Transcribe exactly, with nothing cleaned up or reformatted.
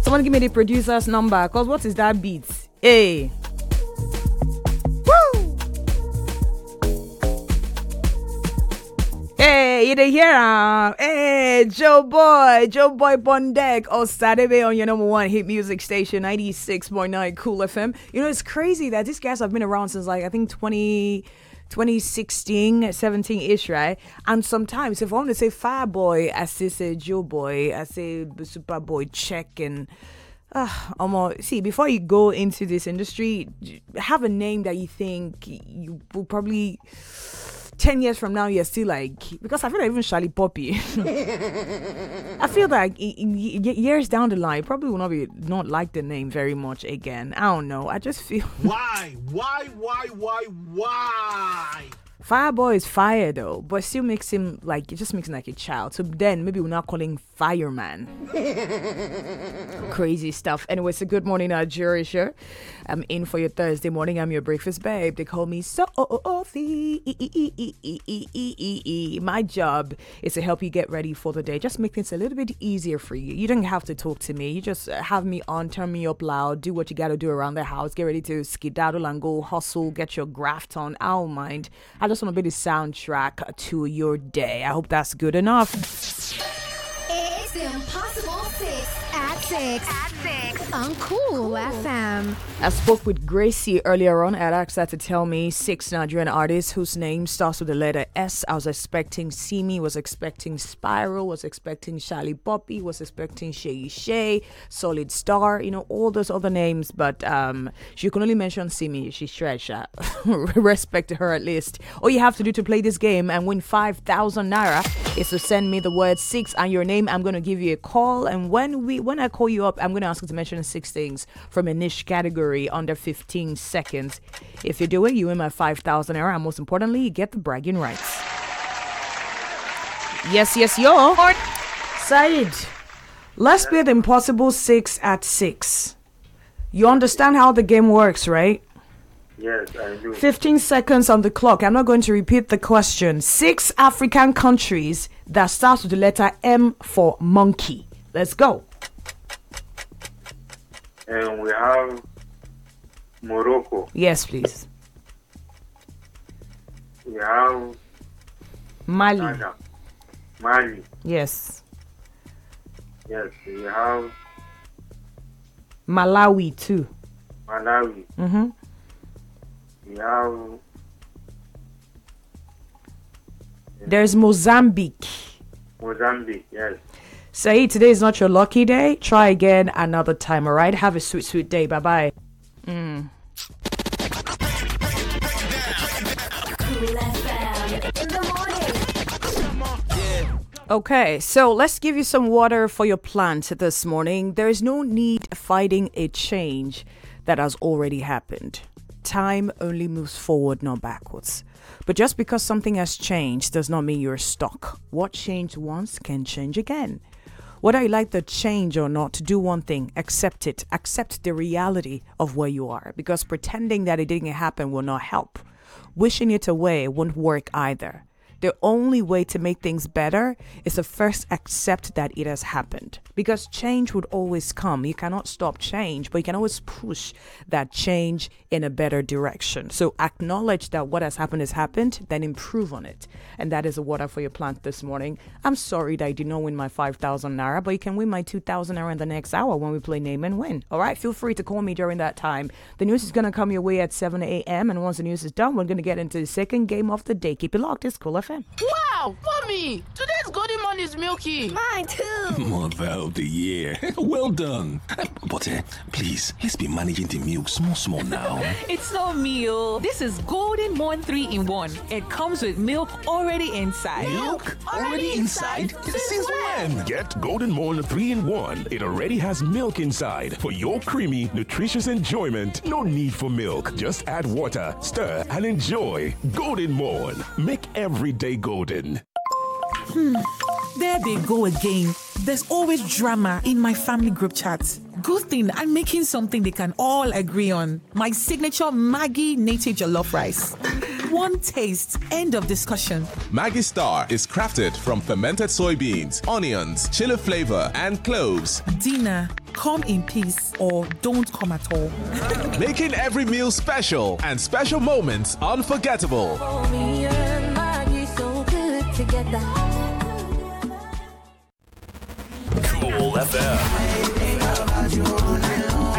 Someone give me the producer's number, cause what is that beat? Hey. Woo! Hey, you dey hear him? Hey, Joe Boy, Joe Boy on deck. Oh, Saturday on your number one hit music station, ninety-six point nine Cool F M. You know, it's crazy that these guys have been around since like, I think twenty, twenty sixteen, seventeen-ish, right? And sometimes if I want to say Fireboy, I say, say Joe Boy, I say Superboy Check and... Uh, um, see, before you go into this industry, have a name that you think you will probably... ten years from now, you're still like, because I feel like even Charlie Poppy, I feel like in, in years down the line, probably will not be, not like the name very much again. I don't know. I just feel. Why? Why? Why? Why? Why? Fireboy is fire though, but still makes him like, it just makes him like a child. So then maybe we're not calling Fireman. Crazy stuff. Anyway, it's a good morning, Nigeria show. I'm in for your Thursday morning. I'm your breakfast babe. They call me so My job is to help you get ready for the day. Just make things a little bit easier for you. You don't have to talk to me. You just have me on, turn me up loud, do what you got to do around the house, get ready to skedaddle and go hustle, get your graft on. I don't mind. I just want to be the soundtrack to your day. I hope that's good enough. It's the Impossible Six at six at six on Cool F M. I spoke with Gracie earlier on. I asked her to tell me six Nigerian artists whose name starts with the letter S. I was expecting Simi, was expecting Spiral, was expecting Charlie Poppy, was expecting Shay Shay, Solid Star, you know, all those other names. But um, she can only mention Simi. She's stretched. Respect to her at least. All you have to do to play this game and win five thousand naira is to send me the word six and your name. I'm going to give you a call. And when we when I call you up, I'm going to ask you to mention six things from a niche category under fifteen seconds. If you do it, you win my five thousand naira. And most importantly, you get the bragging rights. Yes, yes, yo. Said, let's play the Impossible Six at six. You understand how the game works, right? Yes, I do. fifteen seconds on the clock. I'm not going to repeat the question. Six African countries that starts with the letter M for monkey. Let's go. And we have Morocco. Yes, please. We have Mali. Ghana. Mali. Yes. Yes, we have Malawi too. Malawi. Mm-hmm. We have There's Mozambique. Mozambique, yes. Say today is not your lucky day. Try again another time, all right? Have a sweet, sweet day. Bye-bye. Mm. Cool F M in the morning. Okay, so let's give you some water for your plant this morning. There is no need fighting a change that has already happened. Time only moves forward, not backwards. But just because something has changed does not mean you're stuck. What changed once can change again. Whether you like the change or not, do one thing, accept it. Accept the reality of where you are, because pretending that it didn't happen will not help. Wishing it away won't work either. The only way to make things better is to first accept that it has happened. Because change would always come. You cannot stop change, but you can always push that change in a better direction. So acknowledge that what has happened has happened, then improve on it. And that is the water for your plant this morning. I'm sorry that I did not win my five thousand naira, but you can win my two thousand naira in the next hour when we play Name and Win. All right, feel free to call me during that time. The news is going to come your way at seven a.m. And once the news is done, we're going to get into the second game of the day. Keep it locked. It's Cool F M. Wow, mommy, today's golden morning is milky. Mine too. Mother of the year. Well done. But uh, please, let's be managing the milk small, small now. It's not meal. This is Golden Morn three in one. It comes with milk already inside. Milk already inside? Since when? Get Golden Morn three in one. It already has milk inside. For your creamy, nutritious enjoyment, no need for milk. Just add water, stir, and enjoy. Golden Morn. Make every day golden. Hmm. There they go again. There's always drama in my family group chats. Good thing I'm making something they can all agree on. My signature Maggi native jollof rice. One taste, end of discussion. Maggi Star is crafted from fermented soybeans, onions, chili flavor, and cloves. Dinner, come in peace or don't come at all. Making every meal special and special moments unforgettable. Cool F M.